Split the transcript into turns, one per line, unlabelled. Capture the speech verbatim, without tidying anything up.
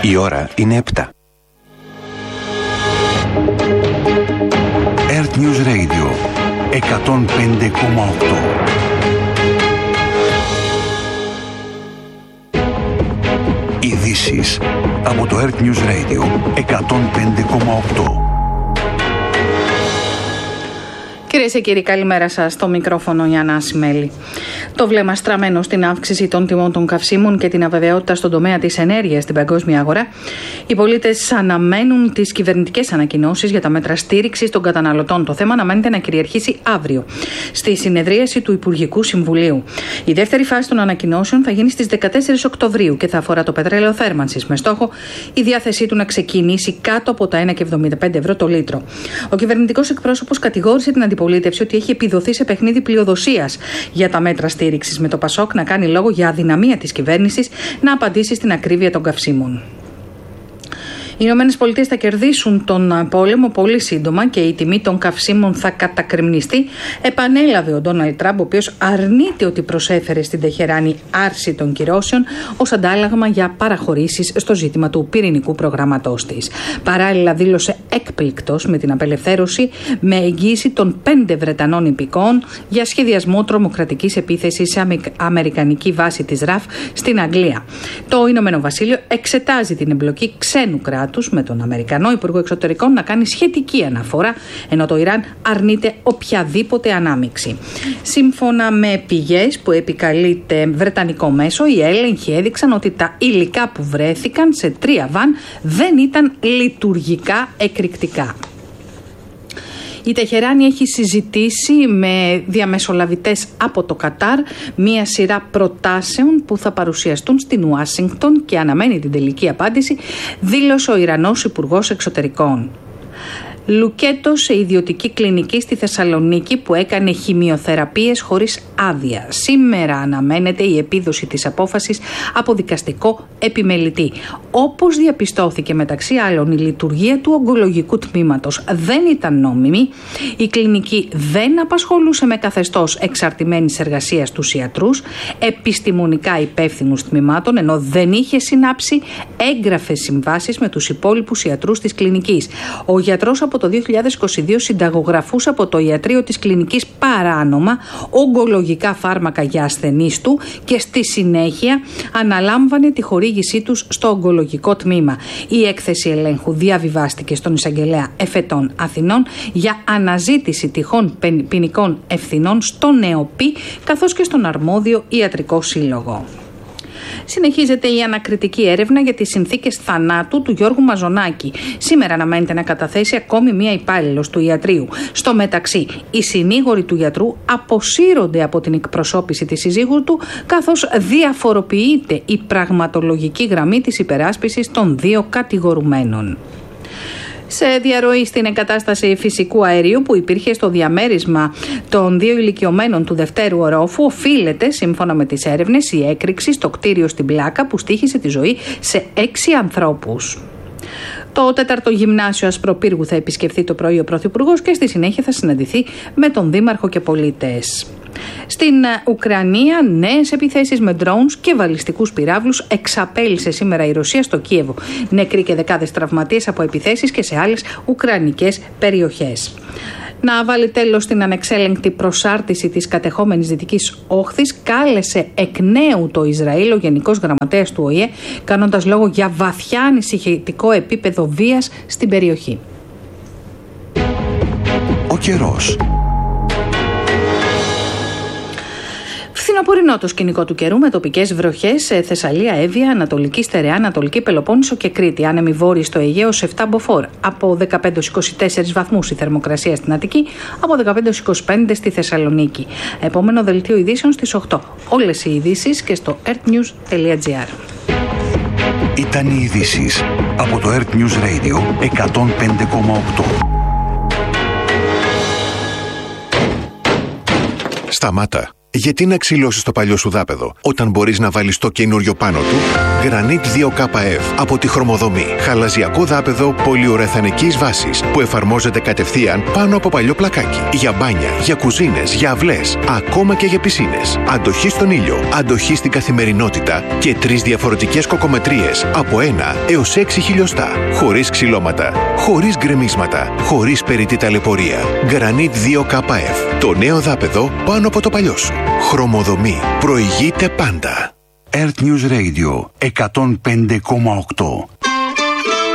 Η ώρα είναι επτά. Earth News Radio εκατόν πέντε κόμμα οκτώ. Ειδήσεις από το Earth News Radio εκατόν πέντε κόμμα οκτώ.
Κυρίες και κύριοι, καλημέρα σας. Στο μικρόφωνο η Ανά Σιμέλη. Το βλέμμα στραμμένο στην αύξηση των τιμών των καυσίμων και την αβεβαιότητα στον τομέα της ενέργειας στην παγκόσμια αγορά, οι πολίτες αναμένουν τις κυβερνητικές ανακοινώσεις για τα μέτρα στήριξης των καταναλωτών. Το θέμα αναμένεται να κυριαρχήσει αύριο στη συνεδρίαση του Υπουργικού Συμβουλίου. Η δεύτερη φάση των ανακοινώσεων θα γίνει στις δεκατέσσερις Οκτωβρίου και θα αφορά το πετρέλαιο θέρμανσης, με στόχο η διάθεσή του να ξεκινήσει κάτω από τα ένα κόμμα εβδομήντα πέντε ευρώ το λίτρο. Ο κυβερνητικός εκπρόσωπος κατηγόρησε την αντιπολίτευση ότι έχει επιδοθεί σε παιχνίδι πλειοδοσίας για τα μέτρα στήριξης, με το Πασόκ να κάνει λόγο για αδυναμία της κυβέρνησης να απαντήσει στην ακρίβεια των καυσίμων. Οι Ηνωμένες Πολιτείες θα κερδίσουν τον πόλεμο πολύ σύντομα και η τιμή των καυσίμων θα κατακρημνιστεί, επανέλαβε ο Ντόναλντ Τραμπ, ο οποίος αρνείται ότι προσέφερε στην Τεχεράνη άρση των κυρώσεων ως αντάλλαγμα για παραχωρήσεις στο ζήτημα του πυρηνικού προγράμματός της. Παράλληλα, δήλωσε έκπληκτος με την απελευθέρωση με εγγύηση των πέντε Βρετανών υπηκόων για σχεδιασμό τρομοκρατικής επίθεσης σε αμερικανική βάση της ΡΑΦ στην Αγγλία. Το Ηνωμένο Βασίλειο εξετάζει την εμπλοκή ξένου κράτους με τον Αμερικανό Υπουργό Εξωτερικών να κάνει σχετική αναφορά, ενώ το Ιράν αρνείται οποιαδήποτε ανάμειξη. Σύμφωνα με πηγές που επικαλείται βρετανικό μέσο, οι έλεγχοι έδειξαν ότι τα υλικά που βρέθηκαν σε τρία βαν δεν ήταν λειτουργικά εκρηκτικά. Η Τεχεράνη έχει συζητήσει με διαμεσολαβητές από το Κατάρ μία σειρά προτάσεων που θα παρουσιαστούν στην Ουάσιγκτον και αναμένει την τελική απάντηση, δήλωσε ο Ιρανός Υπουργός Εξωτερικών. Λουκέτο σε ιδιωτική κλινική στη Θεσσαλονίκη που έκανε χημειοθεραπείες χωρίς άδεια. Σήμερα αναμένεται η επίδοση της απόφασης από δικαστικό επιμελητή. Όπως διαπιστώθηκε μεταξύ άλλων, η λειτουργία του ογκολογικού τμήματος δεν ήταν νόμιμη, η κλινική δεν απασχολούσε με καθεστώς εξαρτημένης εργασίας τους ιατρούς, επιστημονικά υπεύθυνους τμήματων, ενώ δεν είχε συνάψει έγγραφες συμβάσεις με τους υπόλοιπους ιατρούς της κλινικής. Ο γιατρός από το δύο χιλιάδες είκοσι δύο συνταγογραφούσε από το ιατρείο της κλινικής παράνομα ογκολογικά φάρμακα για ασθενείς του και στη συνέχεια αναλάμβανε τη χορήγησή τους στο ογκολογικό τμήμα. Η έκθεση ελέγχου διαβιβάστηκε στον εισαγγελέα Εφετών Αθηνών για αναζήτηση τυχόν ποινικών ευθυνών στον ΕΟΠΗ καθώς και στον αρμόδιο ιατρικό σύλλογο. Συνεχίζεται η ανακριτική έρευνα για τις συνθήκες θανάτου του Γιώργου Μαζονάκη. Σήμερα αναμένεται να καταθέσει ακόμη μία υπάλληλος του ιατρείου. Στο μεταξύ, οι συνήγοροι του γιατρού αποσύρονται από την εκπροσώπηση της συζύγου του, καθώς διαφοροποιείται η πραγματολογική γραμμή της υπεράσπισης των δύο κατηγορουμένων. Σε διαρροή στην εγκατάσταση φυσικού αερίου που υπήρχε στο διαμέρισμα των δύο ηλικιωμένων του δευτέρου ορόφου, οφείλεται, σύμφωνα με τις έρευνες, η έκρηξη στο κτίριο στην Πλάκα που στοίχησε τη ζωή σε έξι ανθρώπους. Το τέταρτο γυμνάσιο Ασπροπύργου θα επισκεφθεί το πρωί ο Πρωθυπουργός και στη συνέχεια θα συναντηθεί με τον Δήμαρχο και πολίτες. Στην Ουκρανία, νέες επιθέσεις με drones και βαλιστικούς πυράβλους εξαπέλυσε σήμερα η Ρωσία στο Κίεβο. Νεκροί και δεκάδες τραυματίες από επιθέσεις και σε άλλες ουκρανικές περιοχές. Να βάλει τέλος στην ανεξέλεγκτη προσάρτηση της κατεχόμενης Δυτικής Όχθης, κάλεσε εκ νέου το Ισραήλ ο Γενικός Γραμματέας του Ο Η Ε, κάνοντας λόγο για βαθιά ανησυχητικό επίπεδο βίας στην περιοχή.
Ο καιρός.
Φθινοπορεινό το σκηνικό του καιρού με τοπικές βροχές σε Θεσσαλία, Εύβοια, Ανατολική Στερεά, Ανατολική Πελοπόννησο και Κρήτη. Άνεμοι βόρειοι στο Αιγαίο σε επτά μποφόρ. Από δεκαπέντε έως είκοσι τέσσερις βαθμούς η θερμοκρασία στην Αττική, από δεκαπέντε έως είκοσι πέντε στη Θεσσαλονίκη. Επόμενο δελτίο ειδήσεων στις οκτώ. Όλες οι ειδήσεις και στο earthnews τελεία gr.
Ήταν οι ειδήσεις από το Earth News Radio εκατόν πέντε κόμμα οκτώ.
Σταμάτα. Γιατί να ξυλώσεις το παλιό σου δάπεδο όταν μπορείς να βάλεις το καινούριο πάνω του? Granit δύο K F από τη Χρωμοδομή. Χαλαζιακό δάπεδο πολυουρεθανικής βάσης που εφαρμόζεται κατευθείαν πάνω από παλιό πλακάκι. Για μπάνια, για κουζίνες, για αυλές, ακόμα και για πισίνες. Αντοχή στον ήλιο, αντοχή στην καθημερινότητα και τρεις διαφορετικές κοκομετρίες από ένα έως έξι χιλιοστά. Χωρίς ξυλώματα, χωρίς γκρεμίσματα, χωρίς περιττή ταλαιπωρία. Granit δύο K F. Το νέο δάπεδο πάνω από το παλιό σου. Χρωμοδομή. Προηγείται πάντα.
Earth News Radio εκατόν πέντε κόμμα οκτώ.